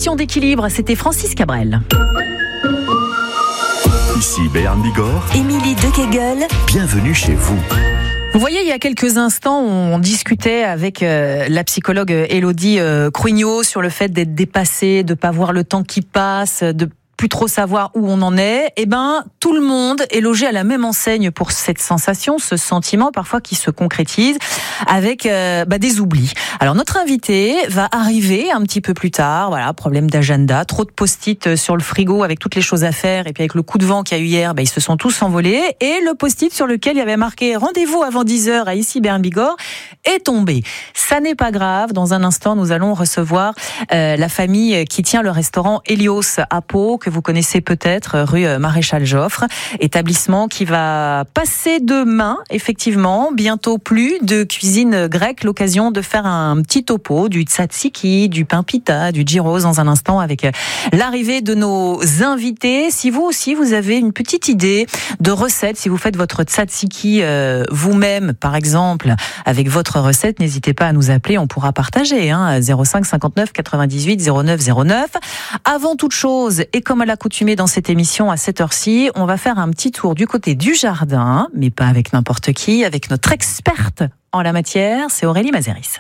question d'équilibre, c'était Francis Cabrel. Ici Béarn Bigorre, Émilie Dequeguel, bienvenue chez vous. Vous voyez, il y a quelques instants, on discutait avec la psychologue Élodie Cruignot sur le fait d'être dépassé, de pas voir le temps qui passe, de plus trop savoir où on en est. Eh ben, tout le monde est logé à la même enseigne pour cette sensation, ce sentiment parfois qui se concrétise avec des oublis. Alors notre invité va arriver un petit peu plus tard. Voilà, problème d'agenda, trop de post-it sur le frigo avec toutes les choses à faire, et puis avec le coup de vent qu'il y a eu hier, ils se sont tous envolés, et le post-it sur lequel il y avait marqué rendez-vous avant 10h à ici Béarn Bigorre est tombé. Ça n'est pas grave. Dans un instant, nous allons recevoir la famille qui tient le restaurant Hélios à Pau, que vous connaissez peut-être, rue Maréchal Joffre, établissement qui va passer de main, effectivement, bientôt plus de cuisine grecque, l'occasion de faire un petit topo du tzatziki, du pain pita, du gyros dans un instant avec l'arrivée de nos invités. Si vous aussi, vous avez une petite idée de recette, si vous faites votre tzatziki vous-même, par exemple, avec votre recette, n'hésitez pas à nous appeler, on pourra partager, 05 59 98 09 09. Avant toute chose, et comme à l'accoutumée dans cette émission à cette heure-ci, on va faire un petit tour du côté du jardin, mais pas avec n'importe qui, avec notre experte en la matière, c'est Aurélie Mazéris.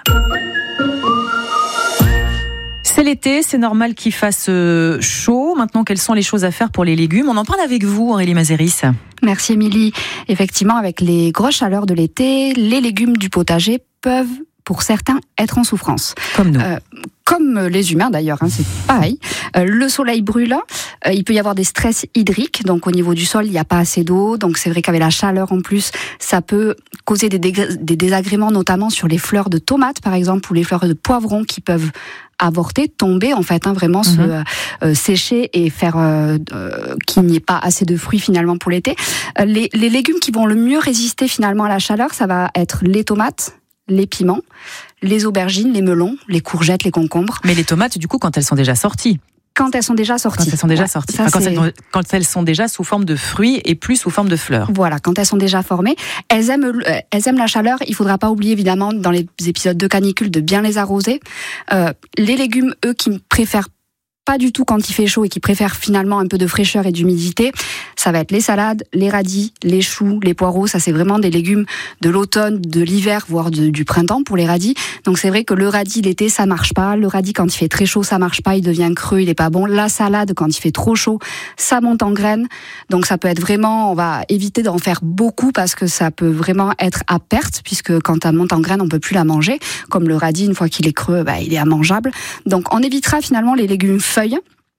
C'est l'été, c'est normal qu'il fasse chaud. Maintenant, quelles sont les choses à faire pour les légumes ? On en parle avec vous, Aurélie Mazéris. Merci Émilie. Effectivement, avec les grosses chaleurs de l'été, les légumes du potager peuvent, pour certains, être en souffrance. Comme nous. Comme les humains d'ailleurs, c'est pareil. Le soleil brûle, il peut y avoir des stress hydriques, donc au niveau du sol, il n'y a pas assez d'eau, donc c'est vrai qu'avec la chaleur en plus, ça peut causer des désagréments, notamment sur les fleurs de tomates par exemple, ou les fleurs de poivrons qui peuvent avorter, tomber en fait, vraiment se sécher et faire qu'il n'y ait pas assez de fruits finalement pour l'été. Les légumes qui vont le mieux résister finalement à la chaleur, ça va être les tomates, les piments, les aubergines, les melons, les courgettes, les concombres. Mais les tomates, du coup, quand elles sont déjà sorties. Quand elles sont déjà sorties. Quand elles sont déjà sorties. Quand elles sont déjà sous forme de fruits et plus sous forme de fleurs. Voilà, quand elles sont déjà formées. Elles aiment la chaleur. Il ne faudra pas oublier, évidemment, dans les épisodes de canicule, de bien les arroser. Les légumes, eux, qui préfèrent pas du tout quand il fait chaud et qui préfèrent finalement un peu de fraîcheur et d'humidité, ça va être les salades, les radis, les choux, les poireaux. Ça, c'est vraiment des légumes de l'automne, de l'hiver, voire du printemps pour les radis. Donc c'est vrai que le radis l'été, ça marche pas. Le radis, quand il fait très chaud, ça marche pas. Il devient creux, il est pas bon. La salade, quand il fait trop chaud, ça monte en graines. Donc ça peut être vraiment, on va éviter d'en faire beaucoup parce que ça peut vraiment être à perte, puisque quand elle monte en graines, on peut plus la manger. Comme le radis, une fois qu'il est creux, il est immangeable. Donc on évitera finalement les légumes feuilles.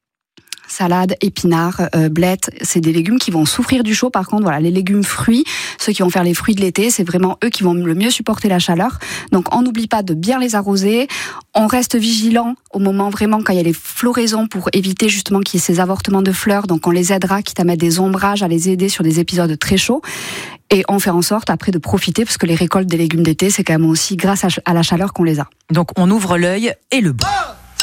Salade, épinards, blettes, c'est des légumes qui vont souffrir du chaud. Par contre, voilà, les légumes fruits, ceux qui vont faire les fruits de l'été, c'est vraiment eux qui vont le mieux supporter la chaleur. Donc, on n'oublie pas de bien les arroser. On reste vigilant au moment vraiment quand il y a les floraisons pour éviter justement qu'il y ait ces avortements de fleurs. Donc, on les aidera, quitte à mettre des ombrages, à les aider sur des épisodes très chauds. Et on fait en sorte après de profiter, parce que les récoltes des légumes d'été, c'est quand même aussi grâce à la chaleur qu'on les a. Donc, on ouvre l'œil et le bon.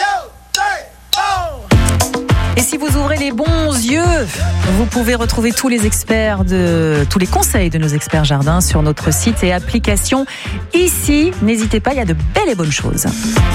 Et si vous ouvrez les bons yeux, vous pouvez retrouver tous les conseils de nos experts jardins sur notre site et application ici. N'hésitez pas, il y a de belles et bonnes choses.